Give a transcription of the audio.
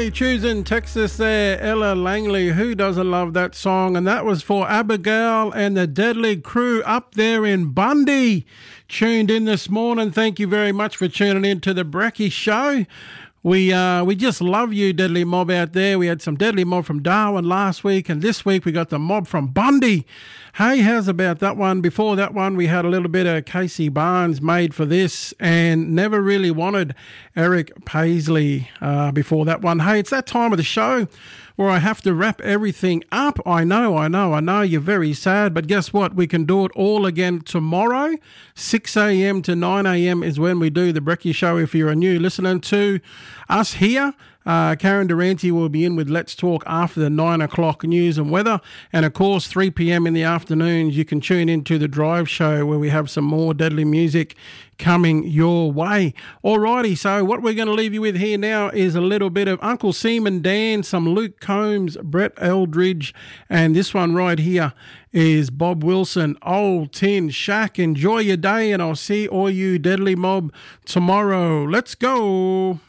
Langley, choosing Texas there. Ella Langley, who doesn't love that song? And that was for Abigail and the Deadly Crew up there in Bundy. Tuned in this morning. Thank you very much for tuning in to the Brekkie Show. We just love you, Deadly Mob, out there. We had some Deadly Mob from Darwin last week, and this week we got the mob from Bundy. Hey, how's about that one? Before that one, we had a little bit of Casey Barnes, Made for This, and Never Really Wanted, Eric Paisley before that one. Hey, it's that time of the show where I have to wrap everything up. I know, you're very sad, but guess what? We can do it all again tomorrow. 6 a.m. to 9 a.m. is when we do the Brekkie Show. If you're a new listener to us here, Karen Durante will be in with Let's Talk after the 9 o'clock news and weather. And, of course, 3 p.m. in the afternoons, you can tune into the Drive Show where we have some more deadly music coming your way. Alrighty, so what we're going to leave you with here now is a little bit of Uncle Seaman Dan, some Luke Combs, Brett Eldridge, and this one right here is Bob Wilson, Old Tin Shack. Enjoy your day, and I'll see all you Deadly Mob tomorrow. Let's go.